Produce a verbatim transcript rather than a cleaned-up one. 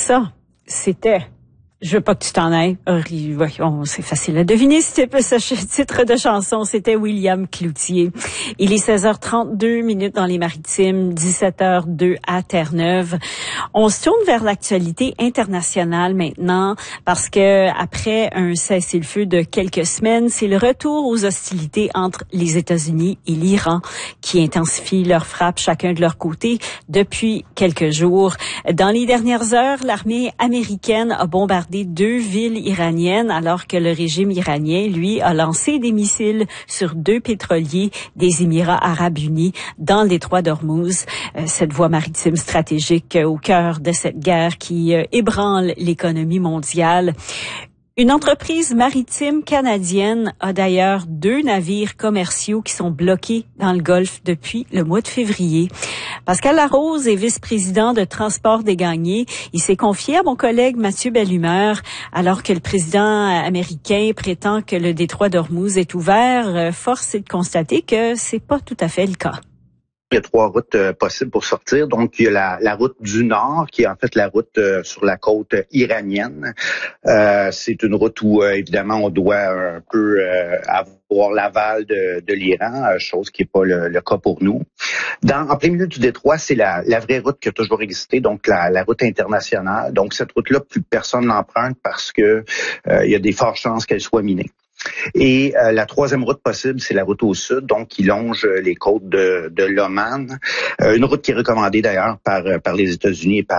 Ça, c'était... Je veux pas que tu t'en ailles. Voyons, c'est facile à deviner. C'était ce titre de chanson. C'était William Cloutier. Il est seize heures trente-deux minutes dans les Maritimes, dix-sept heures deux à Terre-Neuve. On se tourne vers l'actualité internationale maintenant parce que après un cessez-le-feu de quelques semaines, c'est le retour aux hostilités entre les États-Unis et l'Iran qui intensifient leurs frappes chacun de leur côté depuis quelques jours. Dans les dernières heures, l'armée américaine a bombardé deux villes iraniennes alors que le régime iranien, lui, a lancé des missiles sur deux pétroliers des Émirats arabes unis dans le détroit d'Ormuz. Cette voie maritime stratégique au cœur de cette guerre qui ébranle l'économie mondiale. Une entreprise maritime canadienne a d'ailleurs deux navires commerciaux qui sont bloqués dans le Golfe depuis le mois de février. Pascal Larose est vice-président de Transport des Gagnés. Il s'est confié à mon collègue Mathieu Bellumeur alors que le président américain prétend que le détroit d'Ormuz est ouvert. Force est de constater que c'est pas tout à fait le cas. Il y a trois routes euh, possibles pour sortir. Donc, il y a la, la route du Nord, qui est en fait la route euh, sur la côte iranienne. Euh, c'est une route où, euh, évidemment, on doit un peu euh, avoir l'aval de, de l'Iran, euh, chose qui n'est pas le, le cas pour nous. Dans, en plein milieu du détroit, c'est la, la vraie route qui a toujours existé, donc la, la route internationale. Donc, cette route-là, plus personne l'emprunte parce que euh, il y a des fortes chances qu'elle soit minée. Et euh, la troisième route possible, c'est la route au sud, donc qui longe les côtes de, de l'Oman. Euh, une route qui est recommandée d'ailleurs par, par les États-Unis et par